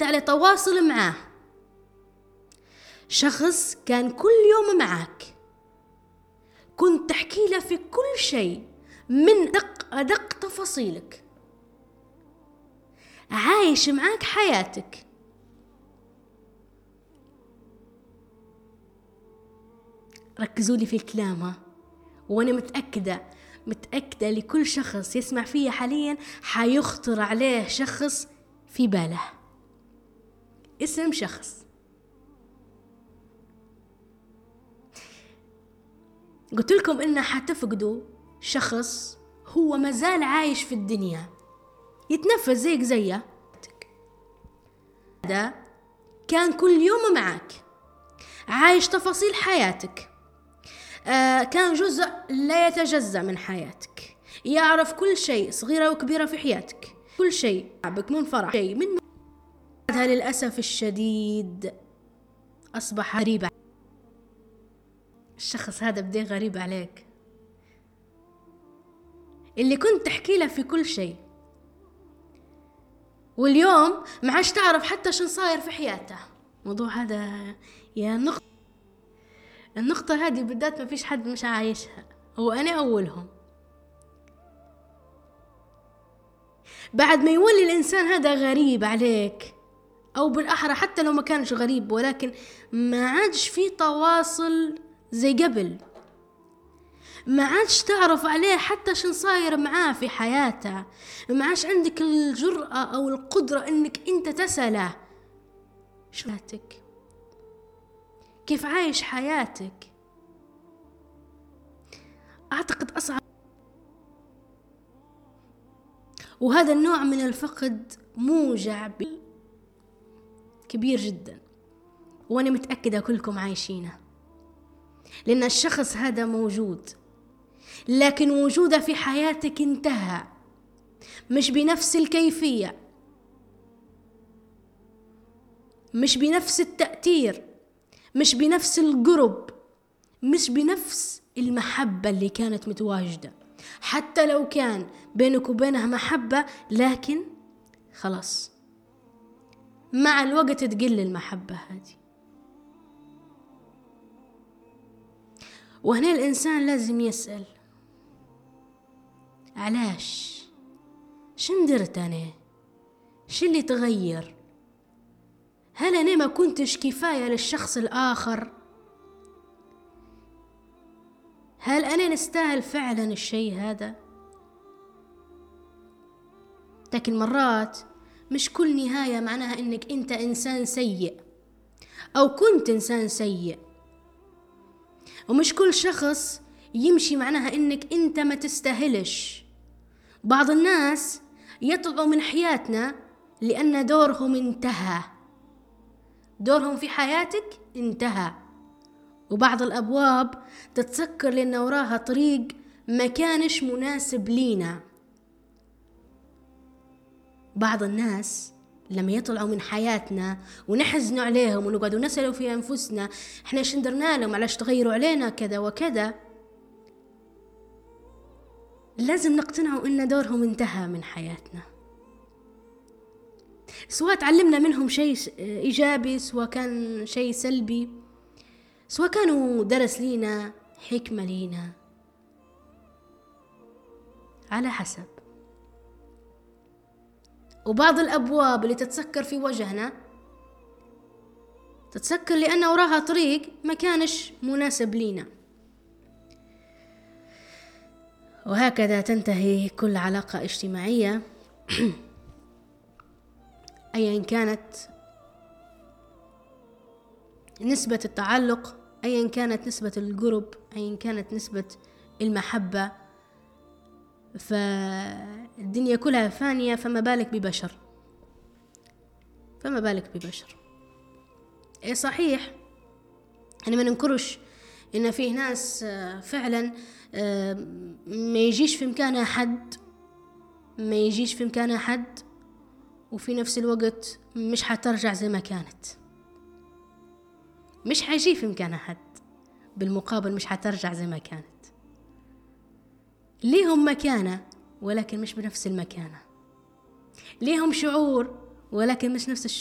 على تواصل معاه، شخص كان كل يوم معك، كنت تحكي له في كل شيء من أدق تفاصيلك، عايش معاك حياتك. ركزوا لي في الكلام ها، وأنا متأكدة لكل شخص يسمع فيه حاليا حيخطر عليه شخص في باله، اسم شخص. قلت لكم إن حتفقدوا شخص هو مازال عايش في الدنيا، يتنفس زيك هذا كان كل يوم معك، عايش تفاصيل حياتك، كان جزء لا يتجزأ من حياتك، يعرف كل شيء صغيرة وكبيرة في حياتك، كل شيء تعبك من فرح شيء من هذا. للأسف الشديد أصبح غريب. الشخص هذا بدي غريب عليك، اللي كنت تحكي له في كل شيء، واليوم ما عادش تعرف حتى شو صاير في حياته. موضوع هذا يا النقطة هذه بالذات ما فيش حد مش عايشها، هو أنا أولهم. بعد ما يولي الإنسان هذا غريب عليك، أو بالأحرى حتى لو ما كانش غريب، ولكن ما عادش في تواصل زي قبل، ما عادش تعرف عليه حتى شو صاير معاه في حياته، ما عادش عندك الجرأة أو القدرة إنك أنت تسأله شو حياتك، كيف عايش حياتك. أعتقد أصعب، وهذا النوع من الفقد موجع كبير جدا، وأنا متأكدة كلكم عايشينه، لأن الشخص هذا موجود، لكن وجوده في حياتك انتهى، مش بنفس الكيفية، مش بنفس التأثير، مش بنفس القرب، مش بنفس المحبة اللي كانت متواجدة. حتى لو كان بينك وبينها محبة، لكن خلاص مع الوقت تقل المحبة هذه. وهنا الإنسان لازم يسأل علاش؟ شن درت أنا؟ شو اللي تغير؟ هل أنا ما كنتش كفاية للشخص الآخر؟ هل أنا نستاهل فعلا الشيء هذا؟ لكن مرات مش كل نهاية معناها إنك أنت إنسان سيء أو كنت إنسان سيء، ومش كل شخص يمشي معناها إنك أنت ما تستاهلش. بعض الناس يطلعوا من حياتنا لأن دورهم انتهى، دورهم في حياتك انتهى، وبعض الأبواب تتسكر لأن وراها طريق ما كانش مناسب لينا. بعض الناس لما يطلعوا من حياتنا ونحزنوا عليهم ونقعدوا نسألوا في أنفسنا إحنا إيش درنا لهم، علاش تغيروا علينا كذا وكذا، لازم نقتنعوا إن دورهم انتهى من حياتنا، سواء تعلمنا منهم شيء إيجابي سواء كان شيء سلبي، سواء كانوا درس لينا حكمة لينا، على حسب. وبعض الأبواب اللي تتسكر في وجهنا تتسكر لأن وراها طريق ما كانش مناسب لينا. وهكذا تنتهي كل علاقة اجتماعية أيا كانت نسبة التعلق، أيا كانت نسبة القرب، أيا كانت نسبة المحبة، فالدنيا كلها فانية، فما بالك ببشر، فما بالك ببشر. إيه صحيح أنا ما ننكرش إن فيه ناس فعلا ما يجيش في مكانها حد، ما يجيش في مكانها حد، وفي نفس الوقت مش حترجع زي ما كانت، مش حيجي في مكانها حد، بالمقابل مش حترجع زي ما كانت. ليهم مكانة ولكن مش بنفس المكانة، ليهم شعور ولكن مش نفس الشعور.